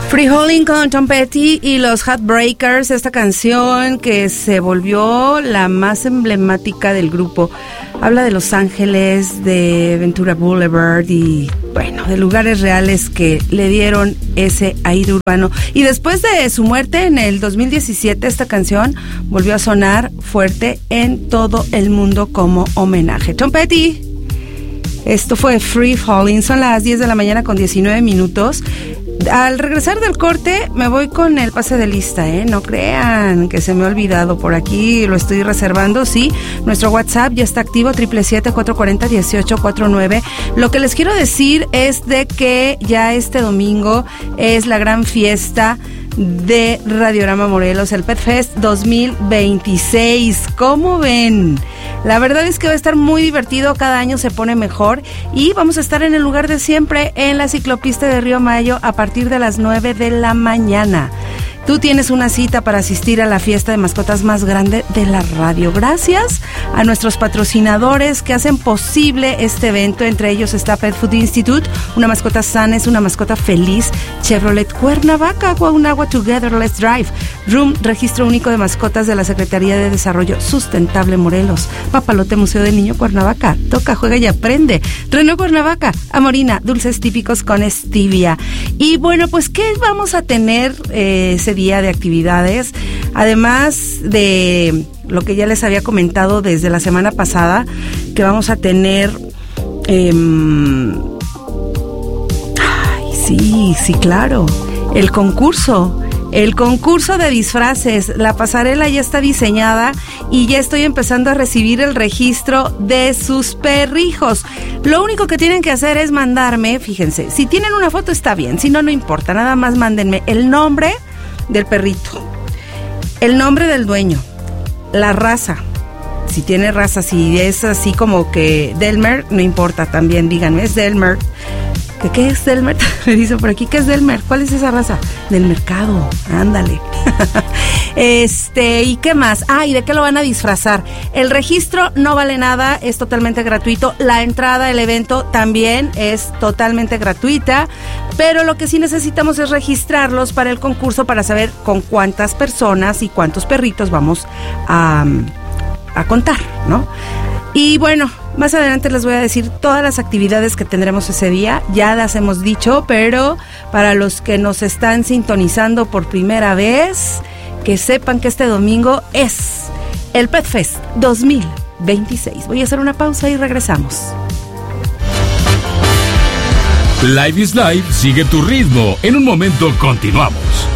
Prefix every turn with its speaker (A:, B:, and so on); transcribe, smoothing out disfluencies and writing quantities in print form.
A: Freeholding con Tom Petty y los Heartbreakers, esta canción que se volvió la más emblemática del grupo. Habla de Los Ángeles, de Ventura Boulevard y, bueno, de lugares reales que le dieron ese aire urbano. Y después de su muerte en el 2017, esta canción volvió a sonar fuerte en todo el mundo como homenaje. Tom Petty. Esto fue Free Falling, son las 10 de la mañana con 19 minutos. Al regresar del corte me voy con el pase de lista, no crean que se me ha olvidado por aquí, lo estoy reservando, sí, nuestro WhatsApp ya está activo, 777-440-1849. Lo que les quiero decir es de que ya este domingo es la gran fiesta de Radiorama Morelos, el Pet Fest 2026. ¿Cómo ven? La verdad es que va a estar muy divertido, cada año se pone mejor y vamos a estar en el lugar de siempre, en la ciclopista de Río Mayo, a partir de las 9 de la mañana. Tú tienes una cita para asistir a la fiesta de mascotas más grande de la radio. Gracias a nuestros patrocinadores que hacen posible este evento. Entre ellos está Pet Food Institute, una mascota sana es una mascota feliz. Chevrolet Cuernavaca, Guaunagua Together, Let's Drive. Room, registro único de mascotas de la Secretaría de Desarrollo Sustentable Morelos. Papalote Museo del Niño Cuernavaca. Toca, juega y aprende. Renault Cuernavaca, Amorina, dulces típicos con stevia. Y bueno, pues, ¿qué vamos a tener ese día de actividades? Además de lo que ya les había comentado desde la semana pasada, que vamos a tener sí, claro, el concurso de disfraces. La pasarela ya está diseñada y ya estoy empezando a recibir el registro de sus perrijos. Lo único que tienen que hacer es mandarme, fíjense, si tienen una foto está bien, si no, no importa, nada más mándenme el nombre del perrito, el nombre del dueño, la raza, si tiene raza, si es así como que Delmer, no importa, también díganme, es Delmer. ¿Qué es Delmer? Me dicen por aquí, ¿qué es Delmer? ¿Cuál es esa raza? Del mercado, ándale. ¿Y qué más? ¿Y de qué lo van a disfrazar? El registro no vale nada, es totalmente gratuito. La entrada al evento también es totalmente gratuita, pero lo que sí necesitamos es registrarlos para el concurso para saber con cuántas personas y cuántos perritos vamos a contar, ¿no? Y bueno, más adelante les voy a decir todas las actividades que tendremos ese día. Ya las hemos dicho, pero para los que nos están sintonizando por primera vez, que sepan que este domingo es el Pet Fest 2026. Voy a hacer una pausa y regresamos.
B: Live is Live, sigue tu ritmo. En un momento continuamos.